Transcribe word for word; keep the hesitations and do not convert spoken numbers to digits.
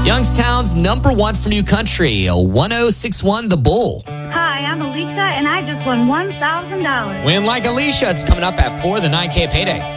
Youngstown's number one for new country, one oh six one The Bull. Hi, I'm Alicia, and I just won one thousand dollars. Win like Alicia. It's coming up at four, the nine K payday.